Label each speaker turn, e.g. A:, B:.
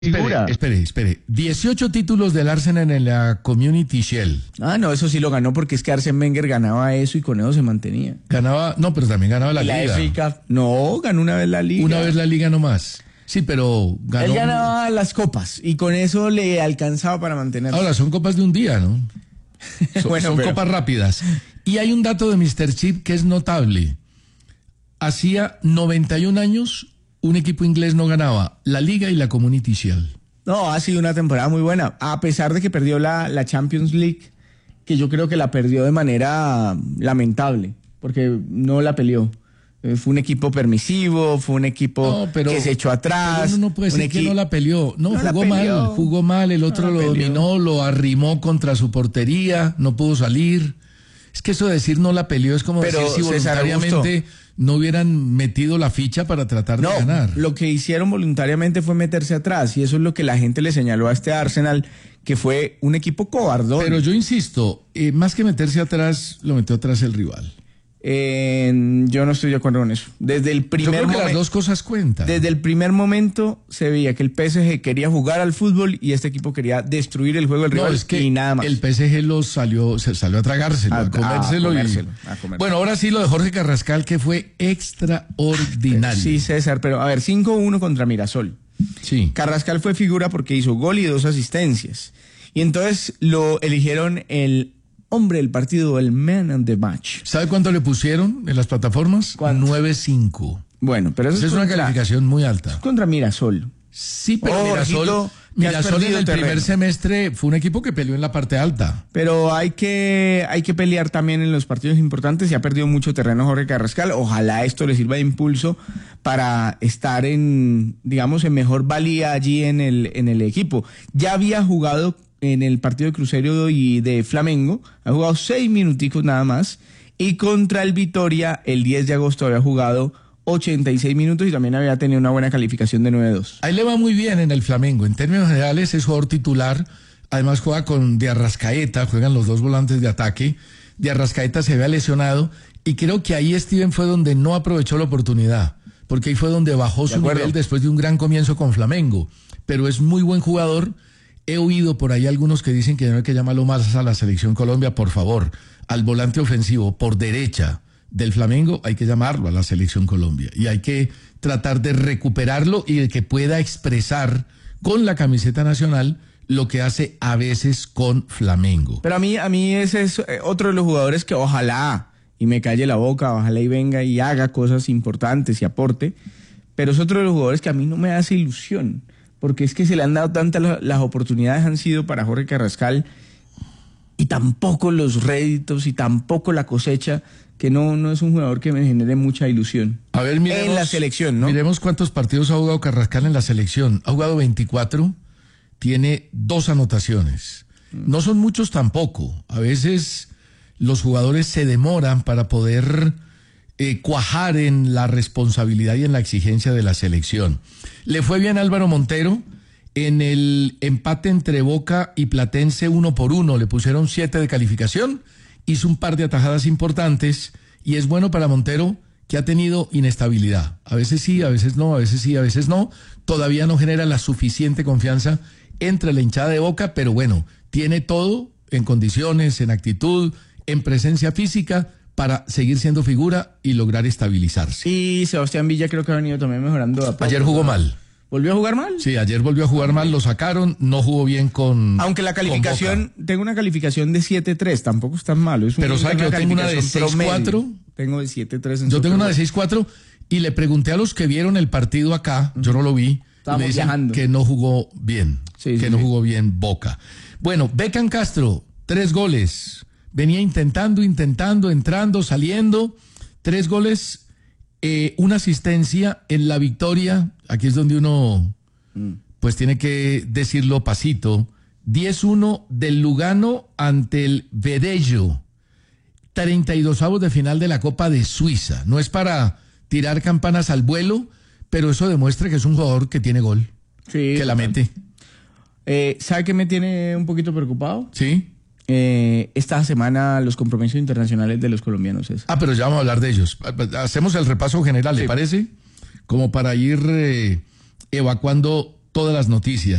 A: figura.
B: Espere. 18 títulos del Arsenal en la Community Shield.
A: Ah, no, eso sí lo ganó porque es que Arsène Wenger ganaba eso y con eso se mantenía.
B: Ganaba, no, pero también ganaba la Liga.
A: FA Cup. No, ganó una vez la Liga.
B: Una vez la Liga nomás. Sí, pero ganó.
A: Él ganaba las copas y con eso le alcanzaba para mantenerse.
B: Ahora, son copas de un día, ¿no? Son copas rápidas. Y hay un dato de Mr. Chip que es notable. Hacía 91 años un equipo inglés no ganaba la Liga y la Community Shield.
A: No, ha sido una temporada muy buena. A pesar de que perdió la Champions League, que yo creo que la perdió de manera lamentable, porque no la peleó. Fue un equipo permisivo, fue un equipo que se echó atrás.
B: Uno no puede decir que no la peleó. No, jugó mal, el otro lo dominó, lo arrimó contra su portería, no pudo salir. Es que eso de decir no la peleó es como decir si voluntariamente no hubieran metido la ficha para tratar de ganar.
A: Lo que hicieron voluntariamente fue meterse atrás y eso es lo que la gente le señaló a este Arsenal, que fue un equipo cobardón.
B: Pero yo insisto, más que meterse atrás, lo metió atrás el rival.
A: Yo no estoy de acuerdo con eso. Desde el primer
B: momento, las dos cosas cuentan.
A: Desde el primer momento se veía que el PSG quería jugar al fútbol y este equipo quería destruir el juego del rival y nada más.
B: El PSG se salió a tragárselo, a comérselo. Bueno, ahora sí lo de Jorge Carrascal, que fue extraordinario.
A: Sí, César, pero a ver, 5-1 contra Mirasol.
B: Sí.
A: Carrascal fue figura porque hizo gol y 2 asistencias. Y entonces lo eligieron el hombre del partido, el man of the match.
B: ¿Sabe cuánto le pusieron en las plataformas? 9.5.
A: Bueno, pero eso
B: es una calificación muy alta.
A: Es contra Mirasol.
B: Sí, pero Mirasol en el primer semestre fue un equipo que peleó en la parte alta.
A: Pero hay que pelear también en los partidos importantes y ha perdido mucho terreno Jorge Carrascal. Ojalá esto le sirva de impulso para estar en mejor valía allí en el equipo. Ya había jugado en el partido de Cruzeiro y de Flamengo, ha jugado 6 minuticos nada más, y contra el Vitória el 10 de agosto había jugado 86 minutos y también había tenido una buena calificación de 9-2.
B: Ahí le va muy bien en el Flamengo, en términos generales es jugador titular, además juega con De Arrascaeta, juegan los dos volantes de ataque, De Arrascaeta se había lesionado, y creo que ahí Steven fue donde no aprovechó la oportunidad, porque ahí fue donde bajó su nivel después de un gran comienzo con Flamengo, pero es muy buen jugador. He oído por ahí algunos que dicen que no hay que llamarlo más a la Selección Colombia, por favor, al volante ofensivo por derecha del Flamengo hay que llamarlo a la Selección Colombia y hay que tratar de recuperarlo y de que pueda expresar con la camiseta nacional lo que hace a veces con Flamengo.
A: Pero a mí ese es otro de los jugadores que ojalá y me calle la boca, ojalá y venga y haga cosas importantes y aporte, pero es otro de los jugadores que a mí no me hace ilusión. Porque es que se le han dado tantas las oportunidades han sido para Jorge Carrascal y tampoco los réditos y tampoco la cosecha, que no es un jugador que me genere mucha ilusión.
B: A ver, miremos,
A: en la selección, ¿no?
B: Miremos cuántos partidos ha jugado Carrascal en la selección. Ha jugado 24, tiene 2 anotaciones. No son muchos tampoco. A veces los jugadores se demoran para poder cuajar en la responsabilidad y en la exigencia de la selección. Le fue bien a Álvaro Montero en el empate entre Boca y Platense 1-1, le pusieron 7 de calificación, hizo un par de atajadas importantes y es bueno para Montero, que ha tenido inestabilidad, a veces sí, a veces no, a veces sí, a veces no, todavía no genera la suficiente confianza entre la hinchada de Boca, pero bueno, tiene todo en condiciones, en actitud, en presencia física, para seguir siendo figura y lograr estabilizarse.
A: Y Sebastián Villa creo que ha venido también mejorando a poco.
B: Ayer jugó mal.
A: ¿Volvió a jugar mal?
B: Sí, ayer volvió a jugar mal, lo sacaron, no jugó bien con...
A: Aunque la calificación, tengo una calificación de 7.3, tampoco es tan malo.
B: Pero ¿sabe que yo tengo una de 6.4?
A: Tengo de 7.3 en
B: Yo tengo una de 6.4 y le pregunté a los que vieron el partido acá, yo no lo vi, y me dicen que no jugó bien, no jugó bien Boca. Bueno, Beckham Castro, 3 goles... Venía intentando, entrando, saliendo, 3 goles, una asistencia en la victoria. Aquí es donde uno, pues tiene que decirlo pasito. 10-1 del Lugano ante el Vedello. 32avos de final de la Copa de Suiza. No es para tirar campanas al vuelo, pero eso demuestra que es un jugador que tiene gol.
A: Sí.
B: Que la mete.
A: ¿Sabe qué me tiene un poquito preocupado?
B: Sí.
A: Esta semana los compromisos internacionales de los colombianos.
B: Pero ya vamos a hablar de ellos. Hacemos el repaso general, ¿le parece? Como para ir evacuando todas las noticias.